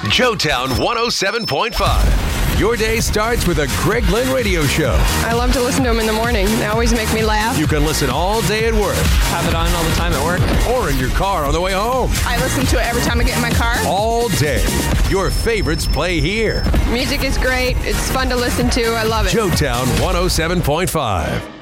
Joetown 107.5. Your day starts with a Greg Lynn radio show. I love to listen to them in the morning. They always make me laugh. You can listen all day at work. Have it on all the time at work. Or in your car on the way home. I listen to it every time I get in my car. All day. Your favorites play here. Music is great. It's fun to listen to. I love it. Joetown 107.5.